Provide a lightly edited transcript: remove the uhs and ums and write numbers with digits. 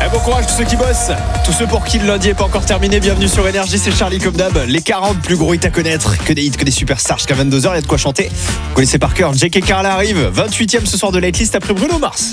Bon courage tous ceux qui bossent, tous ceux pour qui le lundi n'est pas encore terminé. Bienvenue sur Énergie, c'est Charlie comme d'hab. Les 40 plus gros hits à connaître, que des hits, que des superstars. Jusqu'à 22h, il y a de quoi chanter. Vous connaissez par cœur, Jake et Carla arrivent, 28e ce soir de Lightlist après Bruno Mars.